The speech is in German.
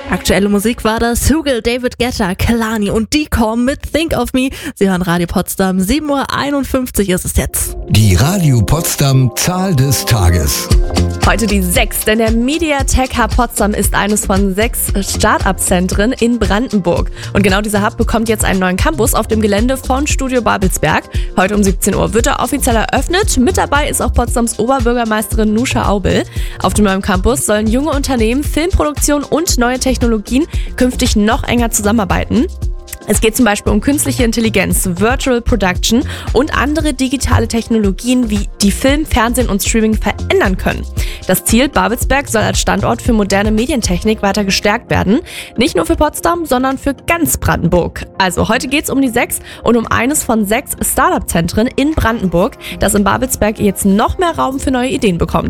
Aktuelle Musik war das Hugel, David Guetta, Kehlani und Deacon mit Think of Me. Sie hören Radio Potsdam, 7:51 Uhr ist es jetzt. Die Radio Potsdam Zahl des Tages. Heute die 6, denn der Mediatek Hub Potsdam ist eines von 6 Start-up-Zentren in Brandenburg. Und genau dieser Hub bekommt jetzt einen neuen Campus auf dem Gelände von Studio Babelsberg. Heute um 17 Uhr wird er offiziell eröffnet. Mit dabei ist auch Potsdams Oberbürgermeisterin Nuscha Aubel. Auf dem neuen Campus sollen junge Unternehmen, Filmproduktion und neue Technologien künftig noch enger zusammenarbeiten. Es geht zum Beispiel um künstliche Intelligenz, Virtual Production und andere digitale Technologien, wie die Film, Fernsehen und Streaming verändern können. Das Ziel, Babelsberg soll als Standort für moderne Medientechnik weiter gestärkt werden. Nicht nur für Potsdam, sondern für ganz Brandenburg. Also heute geht es um die 6 und um eines von 6 Startup-Zentren in Brandenburg, das in Babelsberg jetzt noch mehr Raum für neue Ideen bekommt.